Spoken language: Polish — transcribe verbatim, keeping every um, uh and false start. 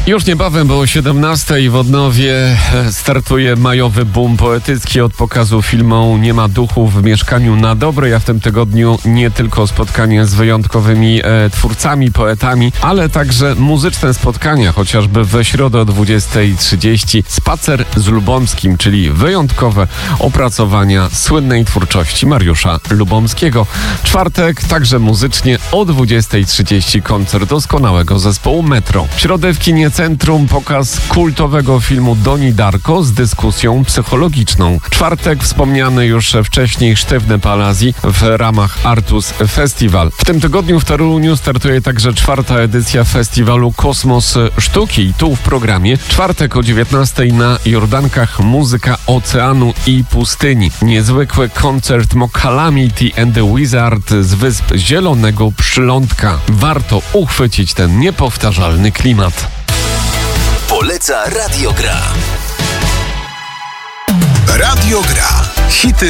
Już niebawem, bo o siedemnastej w Odnowie startuje majowy boom poetycki. Od pokazu filmu Nie ma duchu w mieszkaniu na Dobrej, a w tym tygodniu nie tylko spotkanie z wyjątkowymi e, twórcami, poetami, ale także muzyczne spotkania, chociażby we środę o dwudziestej trzydzieści Spacer z Lubomskim, czyli wyjątkowe opracowania słynnej twórczości Mariusza Lubomskiego. Czwartek także muzycznie o dwudziestej trzydzieści koncert doskonałego zespołu Metro. W środę w kinie Centrum pokaz kultowego filmu Doni Darko z dyskusją psychologiczną. Czwartek wspomniany już wcześniej Sztywny Palazzi w ramach Artus Festival. W tym tygodniu w Toruniu startuje także czwarta edycja festiwalu Kosmos Sztuki. I tu w programie czwartek o dziewiętnastej na Jordankach muzyka oceanu i pustyni. Niezwykły koncert Mo Calamity and the Wizard z Wysp Zielonego Przylądka. Warto uchwycić ten niepowtarzalny klimat. Poleca Radio Gra. Radio Gra. Hity